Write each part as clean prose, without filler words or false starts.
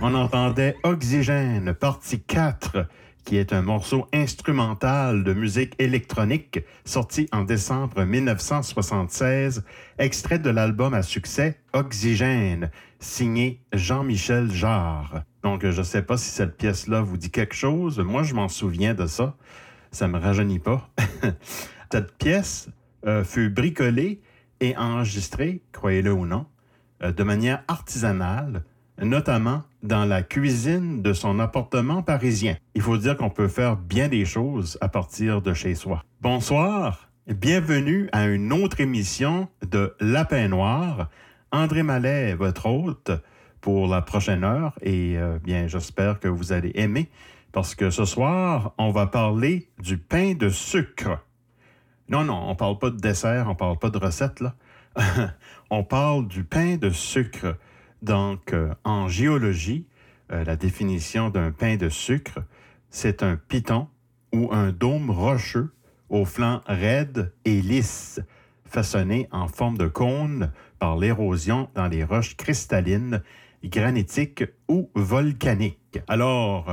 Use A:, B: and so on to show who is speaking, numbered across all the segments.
A: On entendait Oxygène, partie 4, qui est un morceau instrumental de musique électronique sorti en décembre 1976, extrait de l'album à succès Oxygène, signé Jean-Michel Jarre. Donc, je ne sais pas si cette pièce-là vous dit quelque chose. Moi, je m'en souviens de ça. Ça me rajeunit pas. Cette pièce fut bricolée et enregistrée, croyez-le ou non, de manière artisanale, notamment dans la cuisine de son appartement parisien. Il faut dire qu'on peut faire bien des choses à partir de chez soi. Bonsoir, bienvenue à une autre émission de Lapin Noir. André Mallet, votre hôte, pour la prochaine heure, et bien, j'espère que vous allez aimer, parce que ce soir, on va parler du pain de sucre. Non, on parle pas de dessert, on parle pas de recette, là. On parle du pain de sucre. Donc, en géologie, la définition d'un pain de sucre, c'est un piton ou un dôme rocheux aux flancs raides et lisses, façonné en forme de cône par l'érosion dans les roches cristallines, granitiques ou volcaniques. Alors,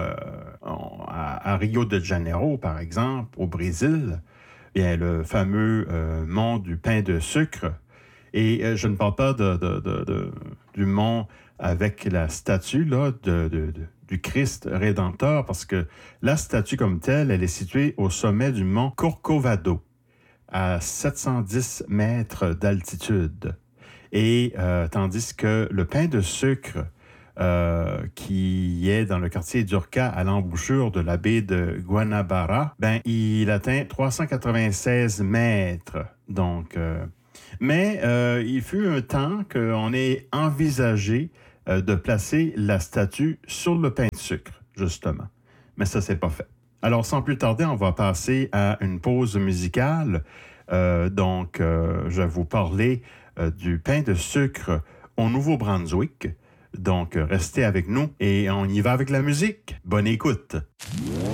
A: à Rio de Janeiro, par exemple, au Brésil, bien, le fameux mont du pain de sucre. Et je ne parle pas du mont avec la statue là, du Christ Rédempteur, parce que la statue comme telle, elle est située au sommet du mont Corcovado, à 710 mètres d'altitude. Et tandis que le pain de sucre, qui est dans le quartier d'Urca, à l'embouchure de la baie de Guanabara, ben, il atteint 396 mètres. Donc... Mais il fut un temps qu'on ait envisagé de placer la statue sur le pain de sucre, justement. Mais ça, c'est pas fait. Alors, sans plus tarder, on va passer à une pause musicale. Je vais vous parler du pain de sucre au Nouveau-Brunswick. Donc, restez avec nous et on y va avec la musique. Bonne écoute!